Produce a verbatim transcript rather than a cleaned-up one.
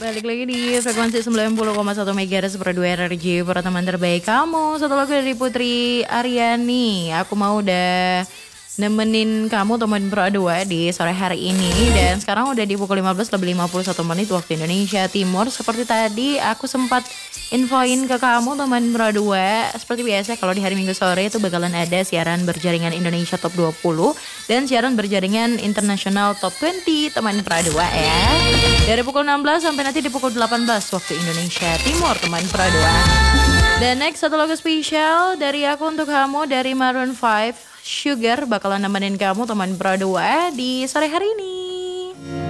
Balik lagi di frekuensi sembilan puluh koma satu megahertz per dua R R J para teman terbaik kamu. Satu lagu dari Putri Aryani. Aku mau udah nemenin kamu teman Pro dua di sore hari ini. Dan sekarang udah di pukul lima belas lebih lima puluh satu menit waktu Indonesia Timur. Seperti tadi aku sempat infoin ke kamu teman Pro dua. Seperti biasa kalau di hari Minggu sore itu bakalan ada siaran berjaringan Indonesia Top dua puluh. Dan siaran berjaringan International Top dua puluh teman Pro dua ya. Dari pukul enam belas sampai nanti di pukul delapan belas waktu Indonesia Timur teman Pro dua. Dan next satu lagu spesial dari aku untuk kamu dari Maroon lima Sugar bakalan nemenin kamu teman Pro dua di sore hari ini.